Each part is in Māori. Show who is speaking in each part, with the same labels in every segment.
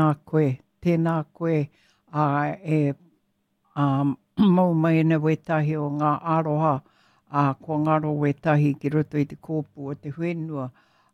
Speaker 1: Tēnā koe mau mai na wetahi o ngā aroha ko ngaro wetahi ki roto i te kōpū o te whenua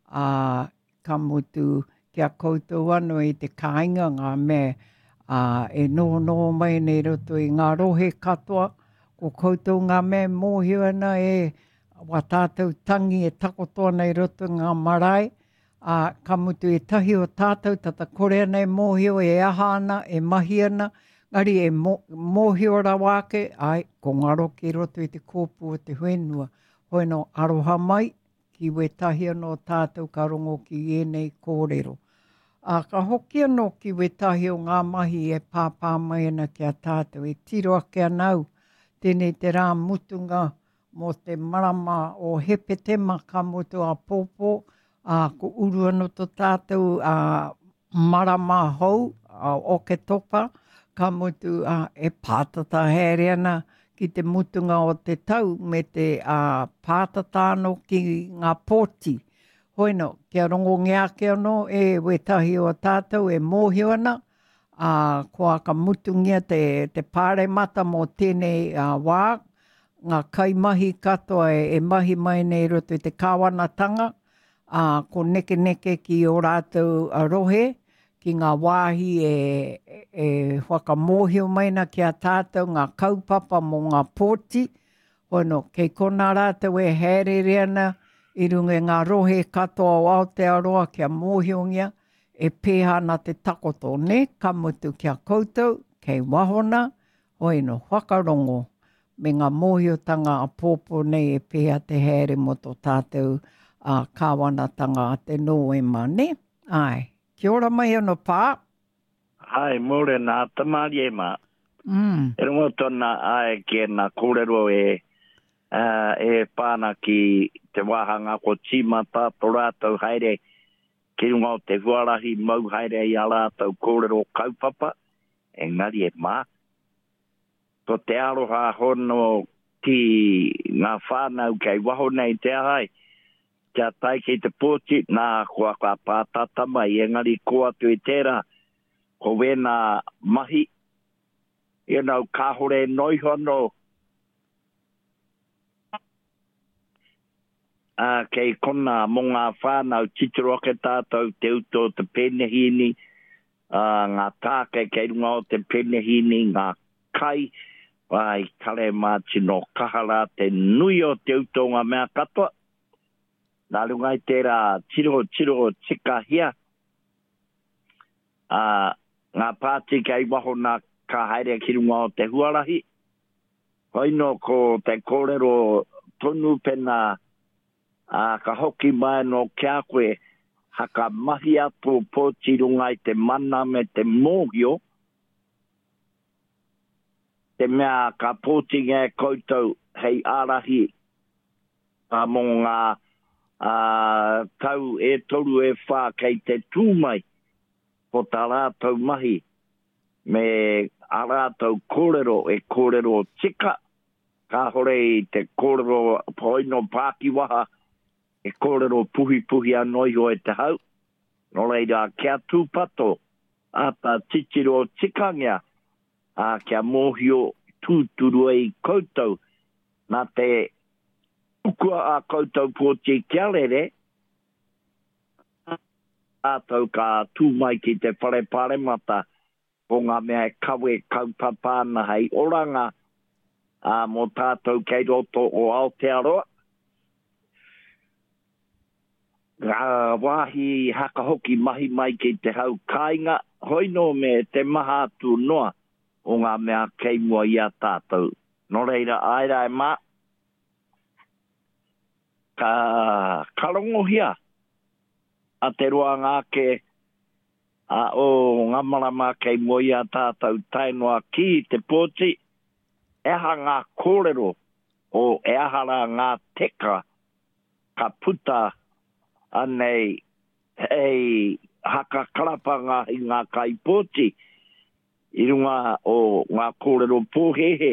Speaker 1: ka mutu kia koutou anō i te kāinga ngā me e noho mai nei roto i ngā rohe katoa ko koutou ngā me mōhio ana e wa tātou tangi e takotoa nei roto ngā marae ka mutu e tahi o tātou tata kore ana e mōhio e aha ana, e mahi ana, ngari e mōhio rawa ake, ai, ko ngaro ki roto i te kōpū o te whenua. Hoi no aroha mai, ki wetahi anō tātou ka rongo ki enei kōrero. Ka hoki anō ki wetahi o ngā mahi e pāpā mai ana ki a tātou, e tiro ake anau, tēnei te rā mutunga mō te marama o hepetema ka mutu a pōpō, ko uru anō tō tātou marama hou, o ke topa, ka mutu e pātata here ana ki te mutunga o te tau me te pātata anō ki ngā pōti. Hoi no, kia rongo ngea ke anō e wetahi o tātou e mōhio ana, kua ka mutungia te pāre mata mō tēnei wā, ngā kaimahi katoa e mahi mai nei roto i te kāwanatanga, ko neke ki o rātou rohe, ki ngā wāhi e whakamōhio maina ki a tātou, ngā kaupapa mō ngā pōti. Hoi no, kei kona rātou e hērere ana i runga ngā rohe katoa o Aotearoa kia mōhiongia, e pēha na te takoto, ne? Ka mutu kia koutou, kei wahona, hoi no, whakarongo, me ngā mōhiotanga a pōpō nei e pēha te here mo tō tātou kāwanatanga a te Noema, ne? Ai, kia ora mai anō pā.
Speaker 2: Hai, more nā tamari e mā. E rungo tōna ai ke nā kōrero e pāna ki te wāhanga ko tīmata tō rātou haere ki rungo te huarahi mau haere i a rātou kōrero kaupapa, engari e mā. Ko te aroha hono ki ngā whānau kei waho nei te ahai, kia tai ki te pōti, nā kua ka pātata mai, engari kua tu i tērā, ko wēnā mahi, e nau kāhore noi hono, kei kona mō ngā whānau titiro ke tātou te uto te penehini, ngā tāke kei runga o te penehini, ngā kai, vai kare māti no kahara te nui o te uto ngā mea katoa, nā rungai tērā tiro tika hia. Ngā pāti kei wahona ka haere ki runga o te huarahi. Hoi no ko te kōrero tonu pena ka hoki mai no kia koe haka mahi atu pōti rungai te mana me te mōhio. Te mea ka pōti ngā koutou hei ārahi mō ngā tau e toru e whā kei te tūmai po tā rātou mahi me a rātou kōrero e kōrero tika ka hore i te kōrero poino Pākiwaha e kōrero puhi anoi o e te hau no reira kia tūpato a tā titiro tikangia kia mōhio tūturu i koutou nā te ukua a koutou pōti kia rere tātou ka tūmai ki te whare mata o ngā mea e kawe kaupapāna hei oranga mō tātou kei roto o Aotearoa. Ngā wāhi haka hoki mahi mai ki te hau kāinga, hoino me te maha atu noa o ngā mea kei mua i a tātou. No reira aira e mā, ka rongo hia a te roa ngā ke o ngā marama kei mua i a tātou tainoa ki te pōti, eha ngā kōrero o ehara ngā teka ka puta anei hei haka karapanga i ngā kai pōti i runga o ngā kōrero pōhehe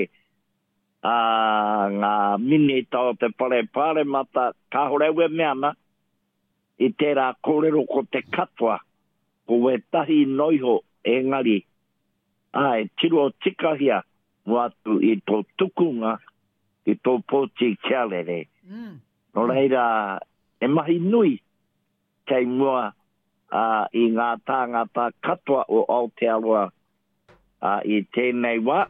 Speaker 2: ngā minita o te pare mata ka horewe meana i tērā kōrero ko te katoa ko we tahi noiho e ngari, ai, tiro tikahia, watu I tō tukunga, I tō pōti kialere. No reira, e mahi nui, kei mua, I ngā tāngata katoa o Aotearoa, I tēnei wā.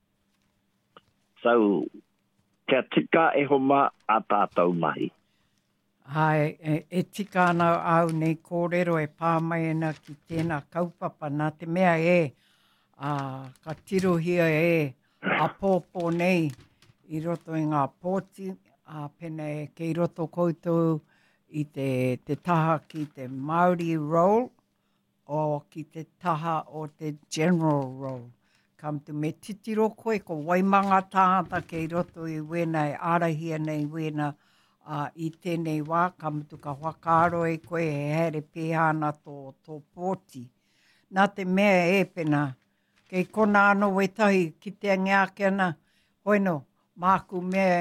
Speaker 2: So, kia tika e homa a tātou mahi.
Speaker 1: Hai, e tika ana au nei kōrero e pāmaiena ki tēnā kaupapa nā te mea ka tirohia a pōpō nei I roto I ngā pōti, pēne kei roto koutou I te taha ki te Māori role o ki te taha o te general role. Kamtu me titiro koe ko waimanga tāngata kei roto I wēnei arahia nei wēna I tēnei wā, kamtu ka whakaaro e koe he here pēhana tō pōti. Nā te mea pēnā, kei kona ano wetahi ki te angeake ana, hoino, māku mea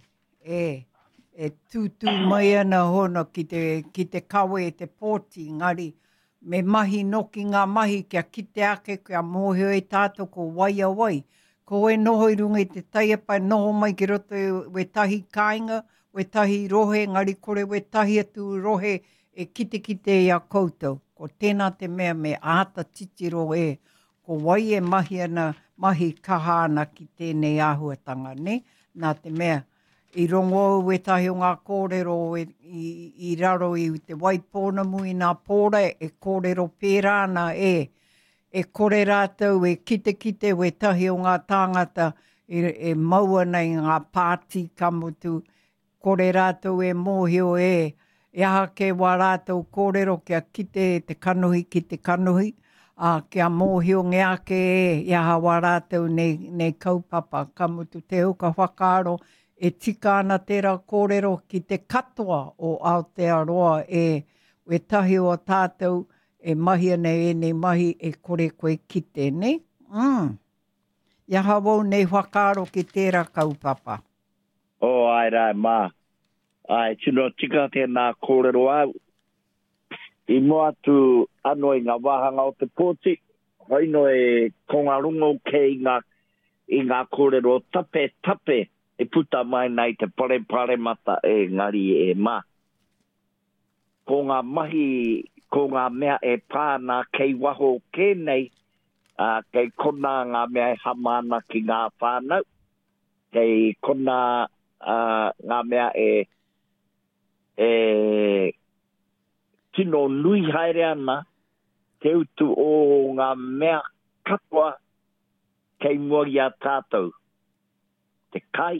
Speaker 1: e tūtū mai ana hono ki te kawe te pōti, ngari, me mahi noki ngā mahi kia kite ake kia mōhio e tātou ko waia wai. Ko e noho I runga I te taiapai noho mai ki roto we tahi kāinga, we tahi rohe, ngari kore we tahi atu rohe e kite I a koutou. Ko tēnā te mea me āta titiro ko wai e mahi ana, mahi kaha ana ki tēnei āhuatanga, ne? Nā te mea, I rongo we tahi o ngā kōrero I raro I te waipōnamu I ngā pōra e kōrero pērāna e kore rātou e kite we tahi o ngā tāngata e maua nei ngā pāti kamutu, kore rātou e mōhio e aha ke wā rātou kōrero kia kite te kanohi ki te kanohi, kia mōhio ngeake e aha wā rātou nei kaupapa kamutu te huka whakaaro e tika ana tērā kōrero ki te katoa o Aotearoa we tahi o tātou e mahi ana nei mahi e kore koe kite, ne? Iaha wau nei whakaaro ki tērā kaupapa.
Speaker 2: Ai rai mā. Ai, tino tika tēnā kōrero au. I mua tu ano I ngā wāhanga o te pōti, hoino e kongarungo ke I ngā kōrero tape, e puta mai nei te pare mata e ngari e mā. Ko ngā mahi, ko ngā mea e pāna kei waho kēnei, kei kona ngā mea e hamana ki ngā whānau, kei kona ngā mea tino nui haere ana, te utu o ngā mea katoa kei mori a tātou. Te kai,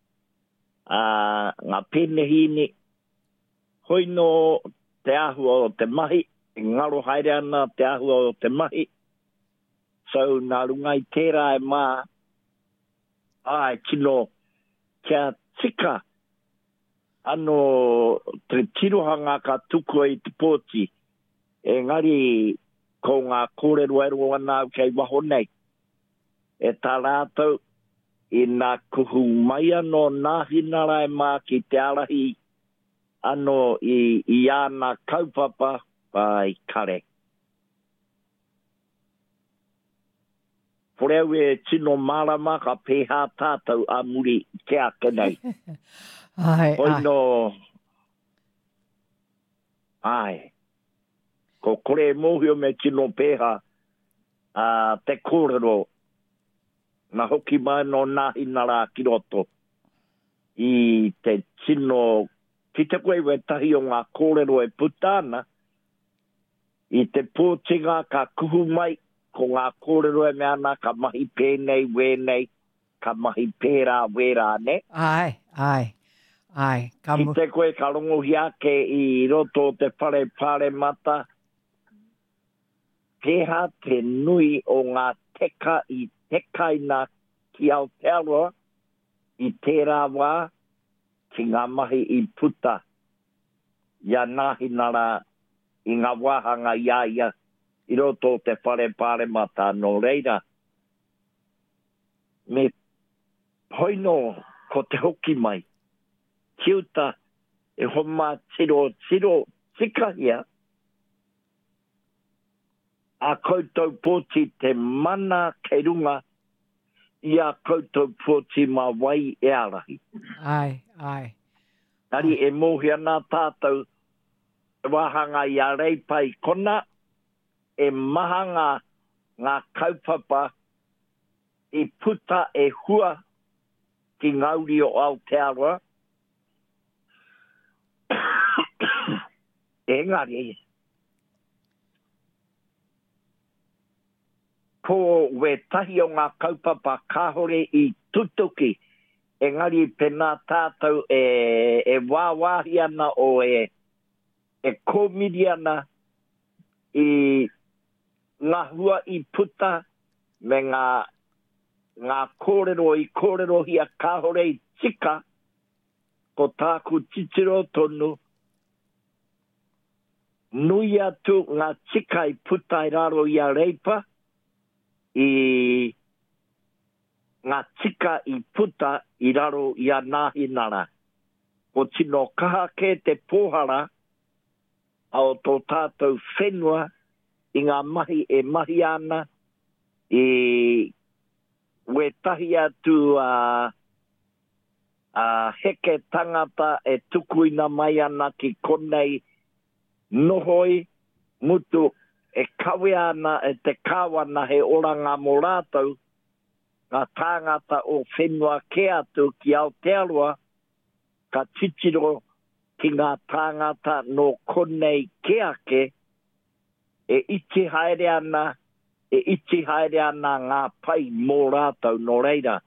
Speaker 2: ngā penehini, hoino te ahua o te mahi, ngaro haere ana te ahua o te mahi. So, nā rungai tērā e mā, kino kia tika, ano te tirohanga ka tuku I te pōti, ngari ko ngā kōrero ero ana kei waho nei, e tā rātou, I nā kuhu mai ano nāhina rai mā ki te arahi ano I ana kaupapa pai kare. Poreu e tino marama ka pēhā tātou a muri ke ake nei. Hoino, ko kore mōhio me tino pēhā te kōrero na hoki mai no nahi nara ki roto I te tino ki te koe we tahi o ngā kōrero e putana I te pōtinga ka kuhu mai ko ngā kōrero e meana ka mahi pēnei wēnei ka mahi pērā wērā ne
Speaker 1: ai
Speaker 2: ki te koe ka rongo hiake I roto te pare mata pēha te nui o ngā teka I te kaina ki Aotearoa I tērā wā ki ngā mahi I puta ia nahi nara I ngā wāhanga ia I roto te whare mata no reira. Me hoino ko te hoki mai. Kiuta e homa tiro tikahia a koutou pōti te mana ke runga i a koutou pōti ma wai e arahi.
Speaker 1: Ai, ai.
Speaker 2: Tari e mōhia nā tātou wahanga i a reipa i kona, e mahanga ngā kaupapa i puta e hua ki ngauri o Aotearoa. Engari, ko we tahi o ngā kaupapa kāhore i tutuki, engari pena tātou e wāwahi ana o e kōmiri ana i ngā hua i puta me ngā kōrero i kōrero hia kāhore i tika, ko tāku titiro tonu, nui atu ngā tika i puta i raro i a reipa, i ngā tika i puta i raro i a nāhinara. Ko tino kaha ke te pōhara, ao tō tātou whenua, i ngā mahi e mahi ana, i we tahi atu heke tangata e tukuina mai ana ki konei nohoi, mutu e kawe ana e te kāwana he oranga mō rātou, ngā tāngata o whenua ke atu ki Aotearoa, ka titiro ki ngā tāngata no konei ke ake, e iti haere ana ngā pai mō rātou no reira.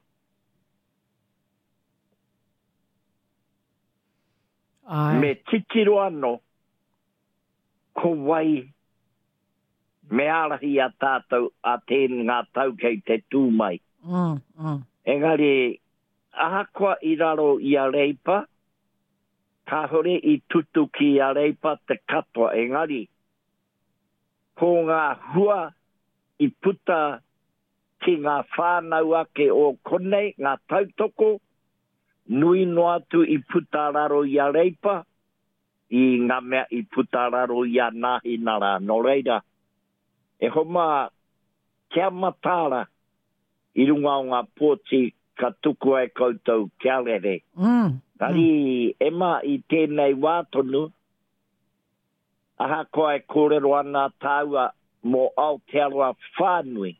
Speaker 1: Ai.
Speaker 2: Me titiro ano, ko wai me arahi a tātou a tēn ngā tau kei te tūmai. Engari, ahakoa i raro i a reipa, ka hore i tutu ki a reipa te katoa. Engari, ko ngā hua i puta ki ngā whānau ake o konei, ngā tautoko, nui no atu i puta raro i a reipa, i ngā mea i puta raro i a nāhinara. No reira, e homa kia matāra i runga o ngā pōti ka tuku e koutou kia rere. Tari ema i tēnei wātonu, aha koe kōrero ana tāua mō Aotearoa whānui.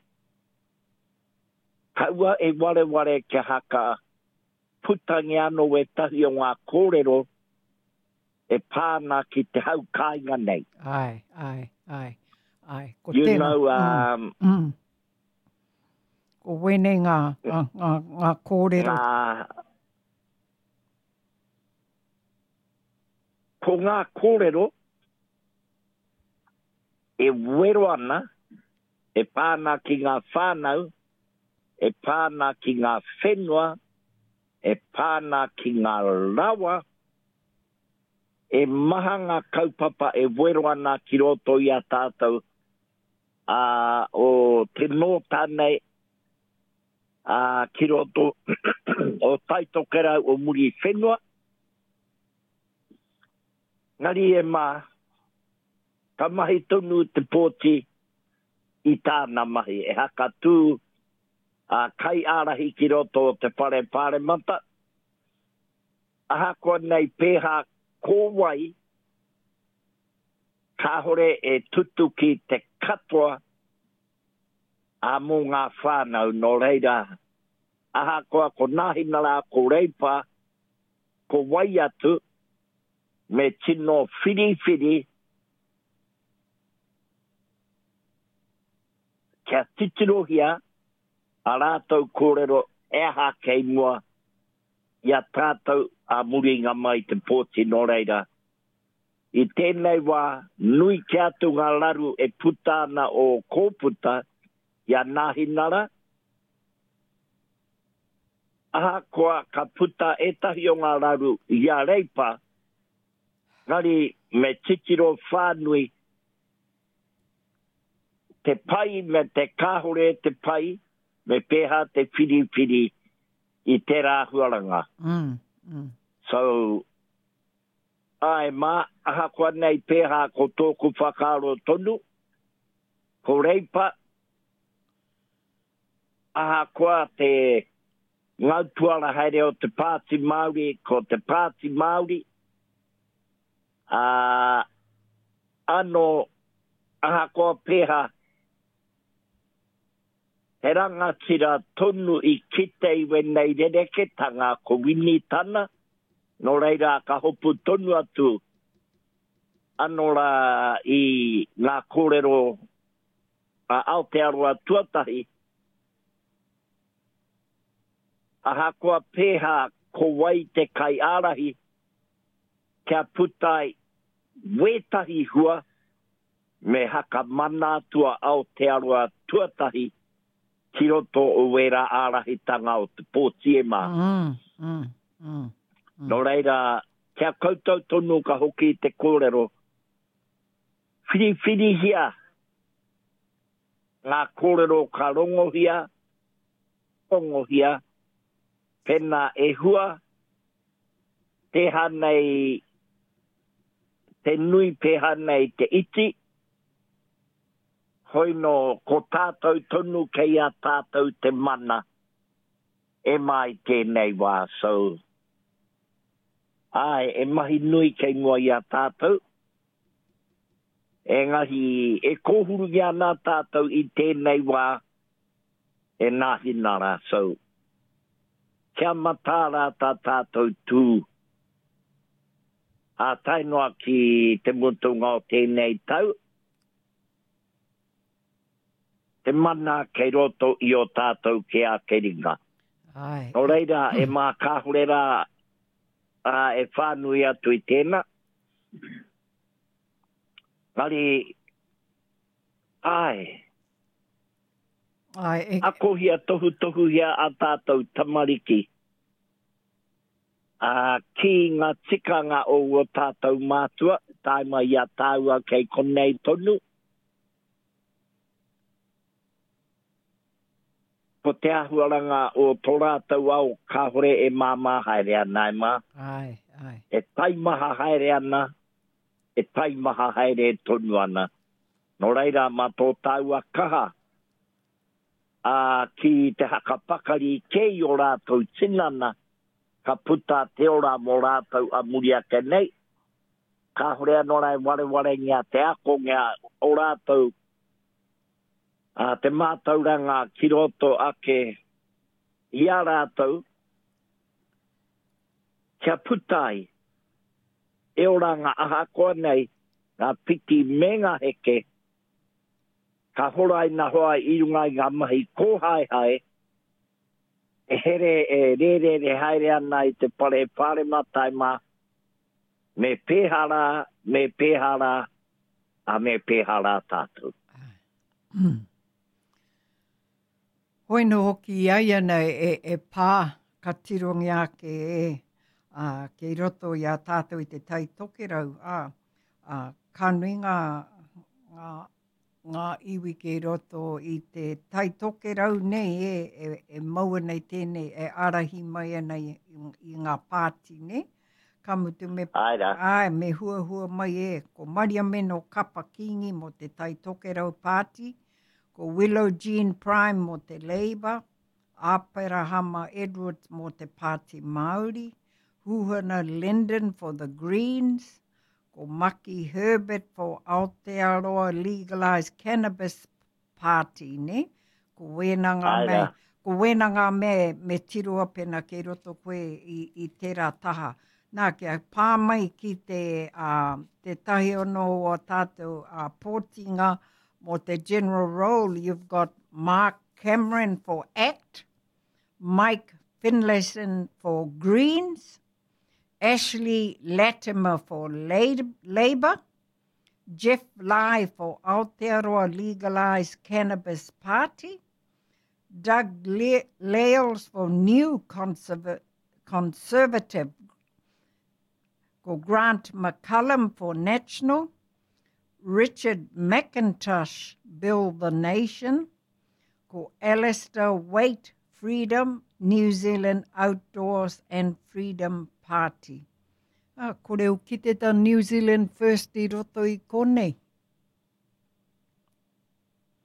Speaker 2: Kaua e ware ke haka putangi ano e tahi o ngā kōrero e pāna ki te hau kāinga nei.
Speaker 1: Ai. Ko
Speaker 2: you
Speaker 1: tēnā.
Speaker 2: know,
Speaker 1: Ko wene ngā kōrero.
Speaker 2: Ko ngā kōrero e wero ana, e pāna ki ngā whānau, e pāna ki ngā whenua, e pāna ki ngā rawa, e maha ngā kaupapa e wero ana ki roto i a tātou o te nōtānei ki roto o taitokerau o muri whenua. Ngari e mā, ka mahi tonu te pōti i tāna mahi. E haka tū kai ārahi ki roto o te pare mata. Aha koa nei pēha kōwai, ka hore e tutu ki te katoa a mō ngā whānau no reira. Aha koa ko nāhinara ko reipa, ko wai atu, me tino whiri, kia titirohia, a rātou kōrero e aha kei mua, ia tātou a muringa mai te pōti no reira. I tēnei wā, nui ki atu ngā laru e putana o kōputa, ia nāhinara. Aha koa ka puta e tahi o ngā laru ia reipa, ngari me titiro whānui, te pai me te kāhore te pai, me pēha te whiri i te rāhuaranga. So, ai mā, aha koa nei pēha ko tōku whakaro tonu, Ko reipa, aha koa te ngautuara haere o te Pāti Māori, ko te Pāti Māori, ano aha koa pēha, he rangatira tonu I kitei wenei rereke tanga ko wini tana, no reira ka hopu tonu atu, anora I ngā kōrero a Aotearoa tuatahi, aha koa pēha ko wai te kai arahi, kia putai wetahi hua, me haka mana tua Aotearoa tuatahi, ki roto o wera arahi tanga o te pōtiema. No reira, kia koutou tonu ka hoki te kōrero, whiri hia, ngā kōrero ka rongohia, pena e hua, te hanei, te nui pe hanei te iti, hoino ko tātou tonu kei a tātou te mana, e mai tēnei wā, so, ai, e mahi nui kei mua i a tātou, e ngahi, e kōhuru ia nā tātou I tēnei wā, e nahi nara, so, kia matāra tā tātou tū, a tainoa ki te mutunga o tēnei tau, te mana kei roto I o tātou ke a keringa. O reira, e mā kāhurera e whānui atu I tēnā. Ngari, ako hia tohu hia a tātou tamariki. Ki ngā tikanga o tātou mātua, taima ia tāua kei konei tonu. Ko te ahuaranga o tō rātou au kāhore e māmā haere ana e mā. E taimaha haere ana, e taimaha haere e tonu ana. No reira mā tō tāua kaha, ki te hakapakari kei o rātou tinana, ka puta te ora mō rātou a muriake nei. Kāhore anorai ware ngā te ako ngā o rātou te mātauranga ki roto ake I a rātou, kia putai, e oranga aha koa nei, ngā piti me ngā heke, ka horai na hoa I runga I ngā mahi kōhaihai, e here e re haere ana I te pare mataima, me pēhara, a me pēhara tātou.
Speaker 1: Hoi no hoki ai ana e pā ka tirongi ake kei roto I a tātou I te tai toke rau. Ka nui ngā iwi kei roto I te tai toke rau nei e maua nei tēnei e arahi mai ana I ngā pāti ne. Ka mutu me me hua mai ko Maria Meno Kapa Kingi mo te tai toke rau pāti. Ko Willow Jean Prime mo te Labour, Apera Hama Edwards mo te Pāti Māori, Huhana Linden for the Greens, ko Maki Herbert for Aotearoa Legalised Cannabis Party, ne? Ko wenanga me tirua pena kei roto koe I tērā taha. Nā kia pā mai ki te tahi ono o tātou pōtinga, mo te general role, you've got Mark Cameron for ACT, Mike Finlayson for Greens, Ashley Latimer for Labour, Jeff Lai for Aotearoa Legalised Cannabis Party, Doug Lales for New Conservative, ko Grant McCullum for National, Richard McIntosh, Build the Nation, ko Alistair Waite, Freedom, New Zealand Outdoors and Freedom Party. Kore u kite ta New Zealand First I roto I konei.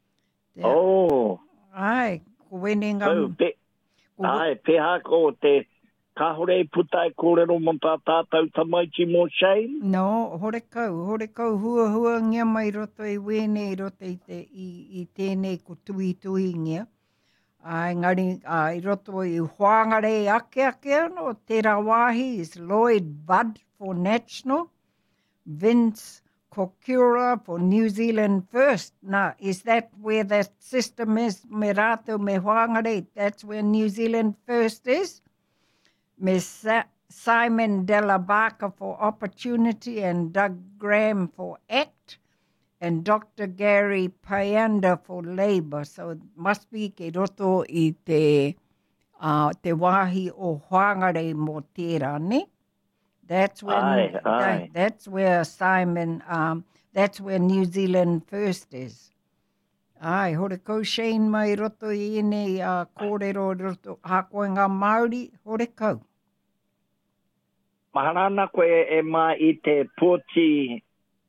Speaker 2: Oh.
Speaker 1: Ai, ko wenenga...
Speaker 2: Ai, peha ko te kahore putai kōrero mo tā tātou tamaiti mo Shane?
Speaker 1: No, hore kau, hua ngia mai roto e wene i roto i tēnei ko tui ngia. Ai, ngari, i roto i hoangare ake ano, tērā wāhi is Lloyd Budd for National, Vince Kokura for New Zealand First. Now, is that where that system is? Me rātou me hoangare, that's where New Zealand First is? Me Simon Della Barca for Opportunity and Doug Graham for ACT and Dr. Gary Payanda for Labour. So it must be ke roto i te wāhi o hoangare mo tērā, ne? That's when that's where Simon that's where New Zealand First is. Ai, hore kau Shane mai roto I ene kōrero roto hako ngā Māori, hore kau.
Speaker 2: Maharana koe e mā I te pōti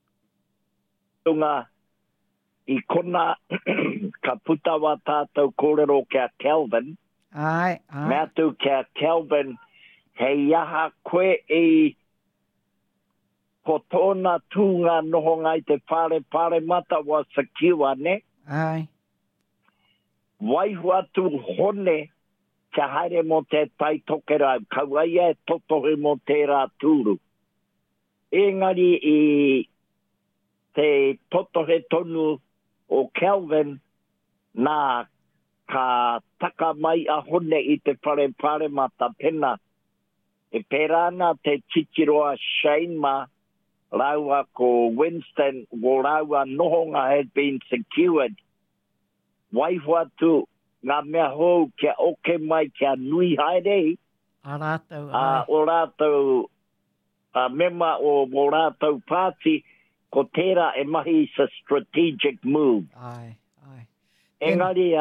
Speaker 2: tunga I kona ka putawa tātou kōrero kia Kelvin.
Speaker 1: Ai.
Speaker 2: Mea tu kia Kelvin, hei iaha koe I ko tōna tūnga noho ngai te whare mata wa secure, ne?
Speaker 1: Ai.
Speaker 2: Waihua tu hone kia haere mo te tai tokera, kauaia e totohe mo tērā tūru. Engari I te totohe tonu o Kelvin, nā ka taka mai a hone I te whare mata pena. E pērana te titiroa Shane ma, raua ko Winston, wo raua nohonga had been secured. Waihua tu ngā mea hou kia oke mai kia nui haere.
Speaker 1: A rātou,
Speaker 2: o rātou mema o rātou pāti, ko tērā e mahi is a strategic move.
Speaker 1: Ai.
Speaker 2: Engari,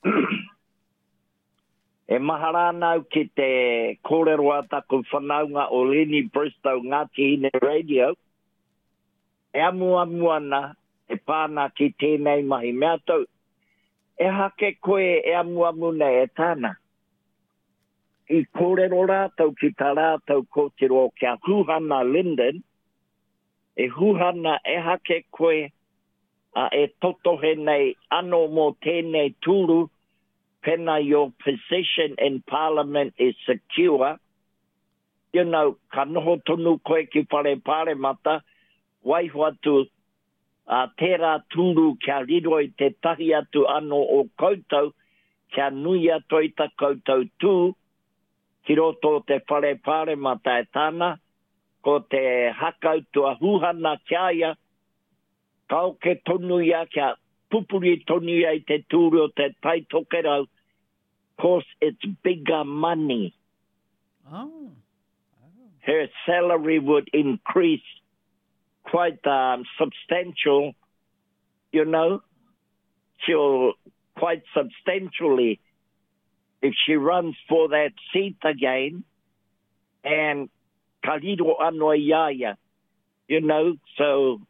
Speaker 2: e maharānau ki te kōrero ataku whanaunga o Lenny Bristow Ngāti Hine Radio, e amu ana, e pāna ki tēnei mahi mea tau, e hake koe e amu nei e tāna. I kōrero rātau ki tā rātau kōtiro kia Huhana Linden, e Huhana e hake koe e totohe nei ano mo tēnei tūru, pena your position in Parliament is secure. You know, ka noho tonu koe ki whare mata, waihua tu tērā tūru kia riro I te tahi atu ano o koutou, kia nui atu I ta koutou tū, ki roto te whare mata e tāna, ko te hakautua Huhana kiaia, kau ke tonu ia kia pupuri tonu ia I te tūru o te tai tokerau, course it's bigger money.
Speaker 1: Oh.
Speaker 2: Her salary would increase quite substantial, you know, she'll quite substantially if she runs for that seat again, and Karido Anoa Yaya, you know, so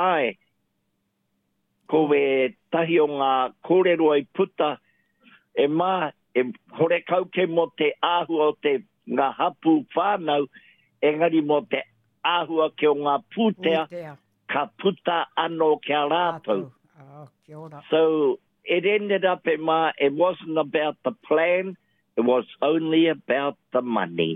Speaker 2: ko we tahi o ngā kōrero I puta e mā, e hore kauke mo te āhua o te ngā hapu whānau, engari mo te āhua ke o ngā pūtea, ka puta anō kia rātou.
Speaker 1: Kia ora.
Speaker 2: So it ended up it wasn't about the plan, it was only about the money.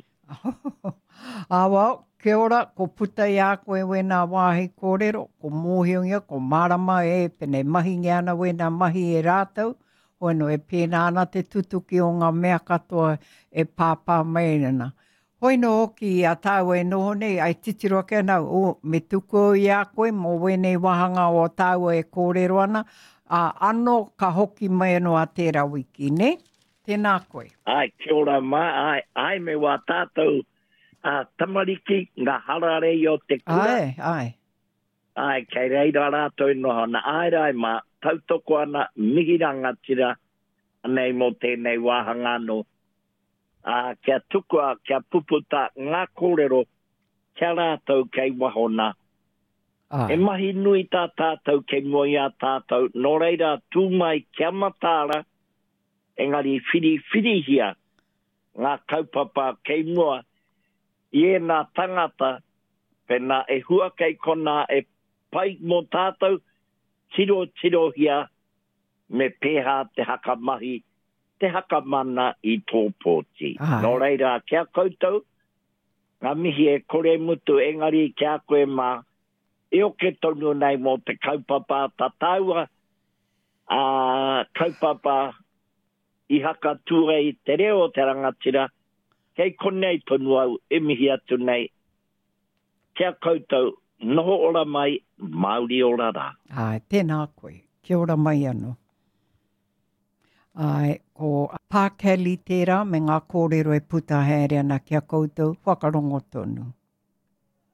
Speaker 1: Well, kia ora, ko puta I a koe wena wāhi kōrero, ko mōhiongia, ko marama e pene mahi ngeana wena mahi e rātou, hoino e pēnā ana te tutuki o ngā mea katoa e pāpā mai nana. Hoino oki a tāu e noho nei, ai titiro ke nau, me tuku I a koe, mō wene wahanga o tāu e kōrero ana, ano ka hoki mai no a tērā wiki, ne? Tēnā koe.
Speaker 2: Ai, kia ora mai, ai me wā tātou tamariki ngā harare o te kura.
Speaker 1: Ai.
Speaker 2: Ai, kei reira rātou noho na ai mā, tautoko ana mihiranga tira nei mo tēnei wāhanga no. Kia tukua, kia puputa ngā kōrero, kia rātou kei wahona. E mahi nui tā tātou ke moi a tātou, no reira tūmai kia matāra, engari whiri hia, ngā kaupapa kei mua, i e nā tangata, pena e hua kei kona e pai mō tātou, tiro hia, me pēha te haka mahi, te haka mana i tō pōti. No reira, kia koutou, ngā mihi e kore mutu engari kia koe mā, e o ke tonu nei mō te kaupapa tataua, kaupapa i haka ture i te reo te rangatira, kei konei tonu au e mihi atu nei, kia koutou, noho ora mai, Māori ora rā.
Speaker 1: Tēnā koe, kia ora mai anō. Ko Pākeli tērā me ngā kōrero e puta haere ana kia koutou, whakarongo tonu.